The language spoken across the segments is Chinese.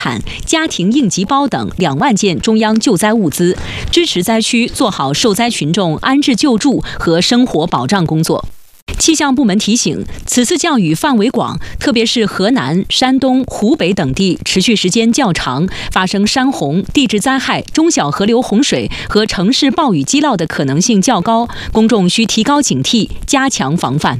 家庭应急包等2万件中央救灾物资，支持灾区做好受灾群众安置救助和生活保障工作。气象部门提醒，此次降雨范围广，特别是河南、山东、湖北等地持续时间较长，发生山洪、地质灾害、中小河流洪水和城市暴雨积涝的可能性较高，公众需提高警惕，加强防范。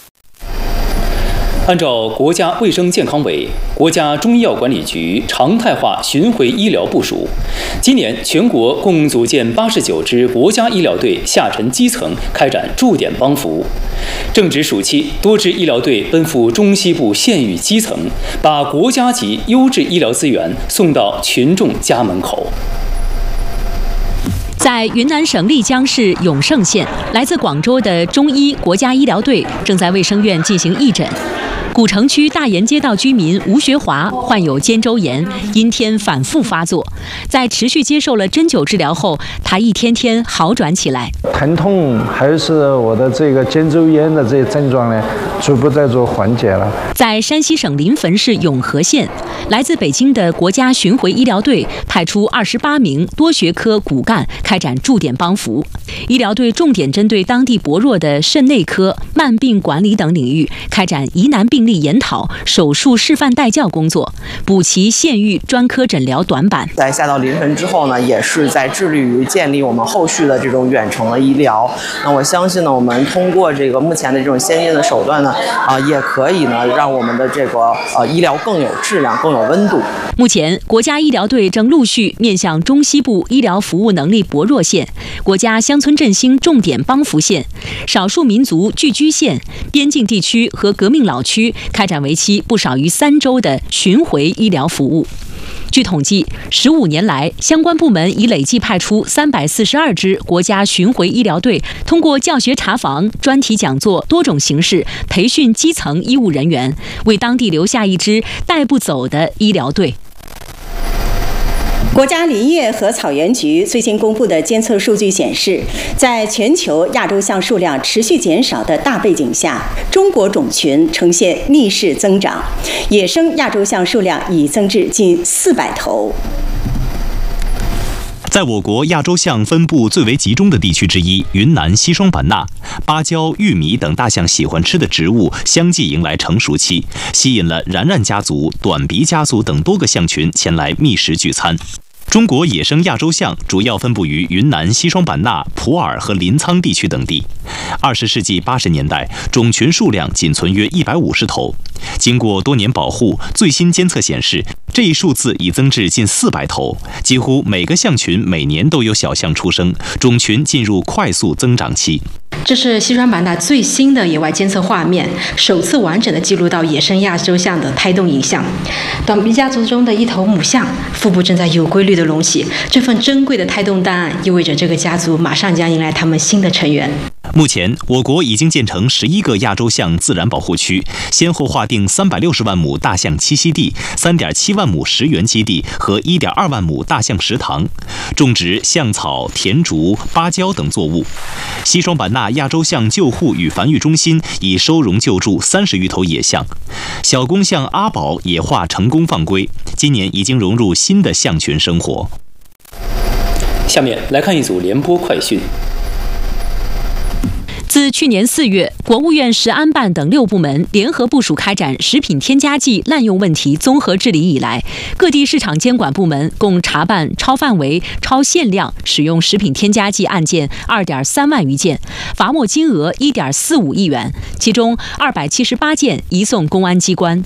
按照国家卫生健康委、国家中医药管理局常态化巡回医疗部署，今年全国共组建89支国家医疗队下沉基层开展驻点帮扶。正值暑期，多支医疗队奔赴中西部县域基层，把国家级优质医疗资源送到群众家门口。 在云南省丽江市永胜县，来自广州的中医国家医疗队正在卫生院进行义诊。古城区大研街道居民吴学华患有肩周炎，阴天反复发作，在持续接受了针灸治疗后，他一天天好转起来。 疼痛还是我的这个肩周炎的这些症状呢，逐步在做缓解了。 在山西省临汾市永和县，来自北京的国家巡回医疗队派出28名多学科骨干开展驻点帮扶。医疗队重点针对当地薄弱的肾内科、慢病管理等领域开展疑难病例研讨、手术示范带教工作，补齐县域专科诊疗短板。 在下到临汾之后呢，也是在致力于建立我们后续的这种远程的医疗。那我相信呢，我们通过这个目前的这种先进的手段呢，也可以呢让我们的这个医疗更有质量、更有温度。 目前，国家医疗队正陆续面向中西部医疗服务能力薄弱县、国家乡村振兴重点帮扶县、少数民族聚居县、边境地区和革命老区开展为期不少于3周的巡回医疗服务。据统计，15年来，相关部门已累计派出342支国家巡回医疗队，通过教学查房、专题讲座多种形式培训基层医务人员，为当地留下一支带不走的医疗队。 国家林业和草原局最新公布的监测数据显示，在全球亚洲象数量持续减少的大背景下，中国种群呈现逆势增长，野生亚洲象数量已增至近400头。 在我国亚洲象分布最为集中的地区之一，云南西双版纳，芭蕉、玉米等大象喜欢吃的植物相继迎来成熟期，吸引了然然家族、短鼻家族等多个象群前来觅食聚餐。中国野生亚洲象主要分布于云南西双版纳、普洱和临沧地区等地。20世纪80年代，种群数量仅存约150头。经过多年保护，最新监测显示，这一数字已增至近400头。几乎每个象群每年都有小象出生，种群进入快速增长期。 这是西双版纳最新的野外监测画面，首次完整的记录到野生亚洲象的胎动影像。短鼻家族中的一头母象腹部正在有规律的隆起，这份珍贵的胎动档案意味着这个家族马上将迎来他们新的成员。 目前，我国已经建成11个亚洲象自然保护区，先后划定360万亩大象栖息地、3.7万亩食源基地和1.2万亩大象食堂，种植象草、甜竹、芭蕉等作物。西双版纳亚洲象救护与繁育中心已收容救助30余头野象，小公象阿宝野化成功放归，今年已经融入新的象群生活。 下面来看一组联播快讯。 自去年4月，国务院食安办等6部门联合部署开展食品添加剂滥用问题综合治理以来，各地市场监管部门共查办超范围、超限量使用食品添加剂案件2.3万余件，罚没金额1.45亿元，其中278件移送公安机关。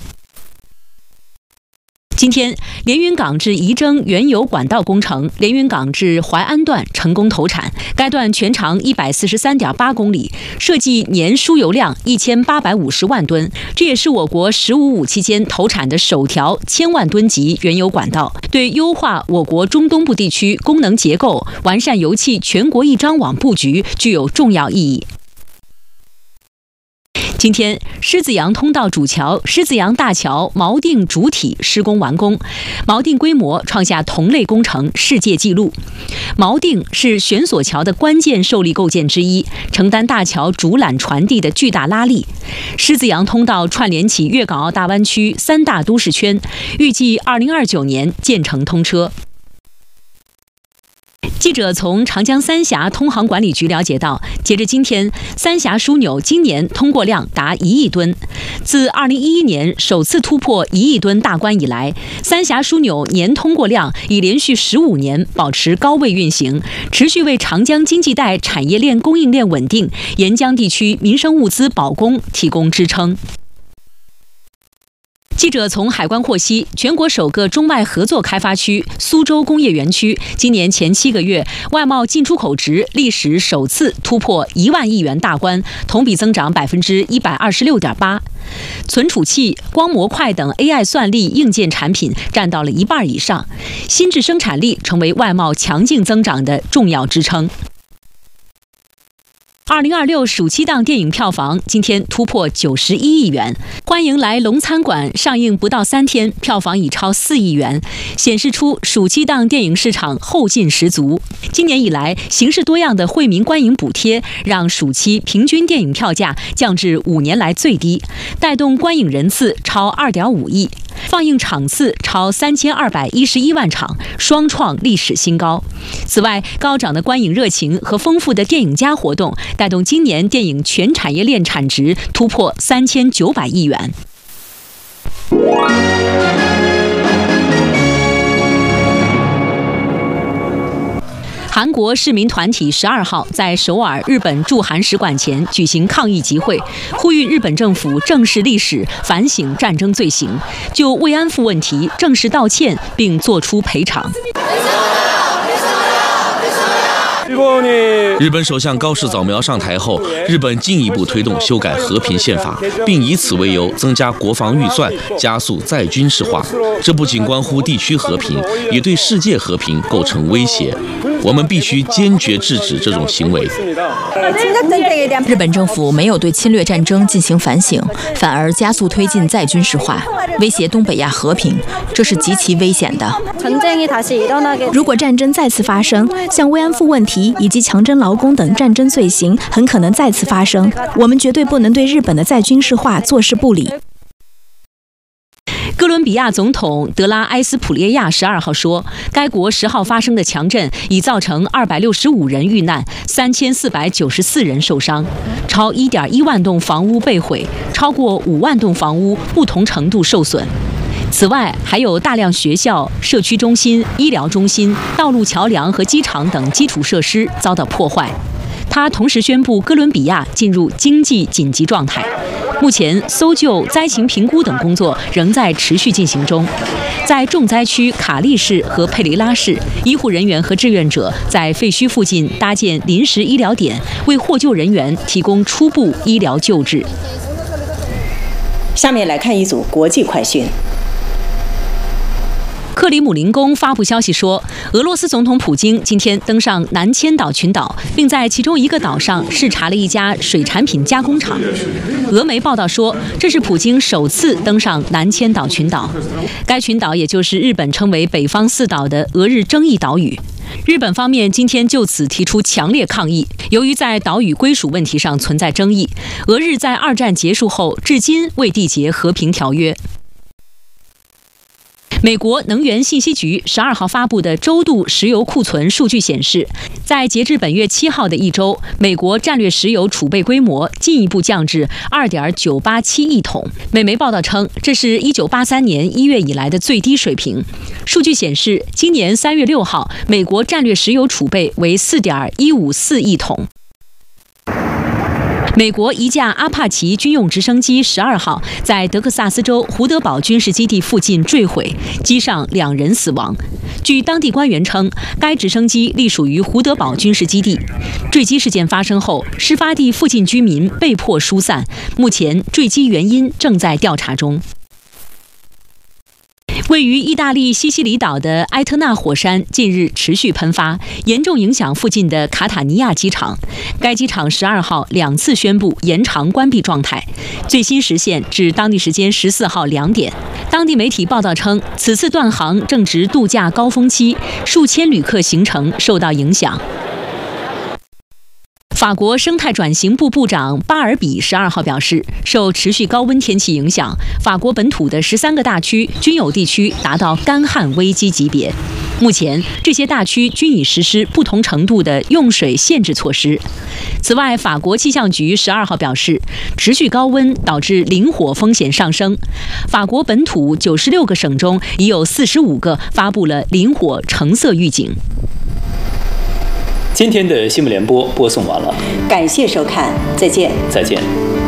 今天，连云港至仪征原油管道工程连云港至淮安段成功投产，该段全长143.8公里，设计年输油量1850万吨，这也是我国15-5期间投产的首条1000万吨级原油管道，对优化我国中东部地区功能结构、完善油气全国一张网布局具有重要意义。 今天，狮子洋通道主桥狮子洋大桥锚定主体施工完工，锚定规模创下同类工程世界纪录。锚定是悬索桥的关键受力构件之一，承担大桥主缆传递的巨大拉力。狮子洋通道串联起粤港澳大湾区3大都市圈，预计2029年建成通车。记者从长江三峡通航管理局了解到，截至今天，三峡枢纽今年通过量达1亿吨。自2011年首次突破1亿吨大关以来，三峡枢纽年通过量已连续15年保持高位运行，持续为长江经济带产业链供应链稳定、沿江地区民生物资保供提供支撑。记者从海关获悉，全国首个中外合作开发区苏州工业园区，今年前7个月外贸进出口值历史首次突破1万亿元大关，同比增长126.8%。存储器、光模块等 AI 算力硬件产品占到了1半以上，新质生产力成为外贸强劲增长的重要支撑。2026暑期档电影票房今天突破91亿元，欢迎来龙餐馆上映不到3天，票房已超4亿元，显示出暑期档电影市场后劲十足。今年以来，形式多样的惠民观影补贴让暑期平均电影票价降至5年来最低，带动观影人次超2.5亿。放映场次超3211万场，双创历史新高。此外，高涨的观影热情和丰富的电影加活动，带动今年电影全产业链产值突破3900亿元。韩国市民团体12号在首尔日本驻韩使馆前举行抗议集会，呼吁日本政府正视历史，反省战争罪行，就慰安妇问题正式道歉，并作出赔偿。 日本首相高市早苗上台后，日本进一步推动修改和平宪法，并以此为由增加国防预算，加速再军事化。这不仅关乎地区和平，也对世界和平构成威胁。我们必须坚决制止这种行为。 日本政府没有对侵略战争进行反省，反而加速推进再军事化，威胁东北亚和平，这是极其危险的。 如果战争再次发生，像慰安妇问题以及强征劳工等战争罪行很可能再次发生，我们绝对不能对日本的再军事化坐视不理。 哥伦比亚总统德拉埃斯普列亚12号说，该国10号发生的强震已造成265人遇难，3494人受伤，超1.1万栋房屋被毁，超过5万栋房屋不同程度受损。此外，还有大量学校、社区中心、医疗中心、道路桥梁和机场等基础设施遭到破坏。他同时宣布哥伦比亚进入经济紧急状态。目前，搜救、灾情评估等工作仍在持续进行中。在重灾区卡利市和佩雷拉市，医护人员和志愿者在废墟附近搭建临时医疗点，为获救人员提供初步医疗救治。 下面来看一组国际快讯。 克里姆林宫发布消息说，俄罗斯总统普京今天登上南千岛群岛，并在其中一个岛上视察了一家水产品加工厂。俄媒报道说，这是普京首次登上南千岛群岛。该群岛也就是日本称为北方四岛的俄日争议岛屿。日本方面今天就此提出强烈抗议，由于在岛屿归属问题上存在争议，俄日在2战结束后至今未缔结和平条约。美国能源信息局12号发布的周度石油库存数据显示，在截至本月7号的一周，美国战略石油储备规模进一步降至2.987亿桶。美媒报道称，这是1983年1月以来的最低水平。数据显示，今年3月6号，美国战略石油储备为4.154亿桶。美国一架阿帕奇军用直升机12号在德克萨斯州胡德堡军事基地附近坠毁，机上2人死亡。据当地官员称，该直升机隶属于胡德堡军事基地。坠机事件发生后，事发地附近居民被迫疏散，目前坠机原因正在调查中。为位于意大利西西里岛的埃特纳火山近日持续喷发，严重影响附近的卡塔尼亚机场。该机场12号2次宣布延长关闭状态，最新时限至当地时间14号2点。当地媒体报道称，此次断航正值度假高峰期，数千旅客行程受到影响。法国生态转型部部长巴尔比12号表示，受持续高温天气影响，法国本土的13个大区均有地区达到干旱危机级别。目前，这些大区均已实施不同程度的用水限制措施。此外，法国气象局12号表示，持续高温导致林火风险上升。法国本土96个省中已有45个发布了林火橙色预警。 今天的新闻联播播送完了， 感谢收看，再见。 再见。